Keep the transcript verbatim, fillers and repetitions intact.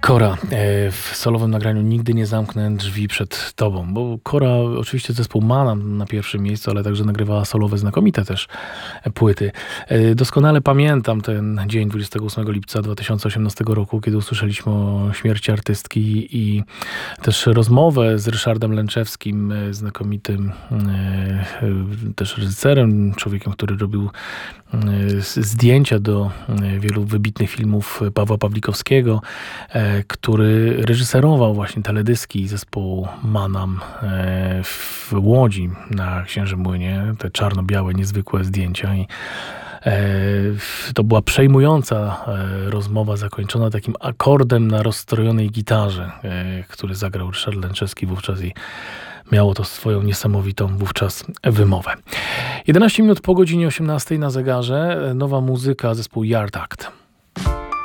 Kora e, w solowym nagraniu Nigdy nie zamknę drzwi przed tobą, bo Kora, oczywiście zespół ma na, na pierwszym miejscu, ale także nagrywała solowe znakomite też płyty. E, doskonale pamiętam ten dzień dwudziestego ósmego lipca dwa tysiące osiemnastego roku, kiedy usłyszeliśmy o śmierci artystki i też rozmowę z Ryszardem Lęczewskim, e, znakomitym e, e, też reżyserem, człowiekiem, który robił e, zdjęcia do e, wielu wybitnych filmów Pawła Pawlikowskiego, e, który reżyserował właśnie teledyski zespołu Manam e, w Łodzi na Księżym Młynie, te czarno-białe, niezwykłe zdjęcia i e, to była przejmująca e, rozmowa zakończona takim akordem na rozstrojonej gitarze, e, który zagrał Ryszard Lęczewski wówczas i miało to swoją niesamowitą wówczas wymowę. jedenaście minut po godzinie osiemnastej na zegarze, nowa muzyka zespołu Yard Act.